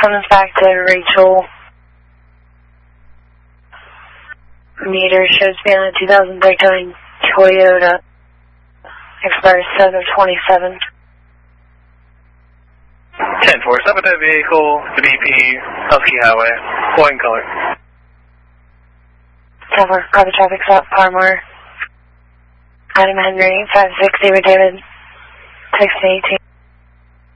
Comes back to Rachel. Meter shows me on a 2039 Toyota. Expires 7/27. 10-4, that vehicle, the BP, Husky Highway, white in color. 10-4, copy traffic stop, Parmore. Adam Henry, 56, David, 1618.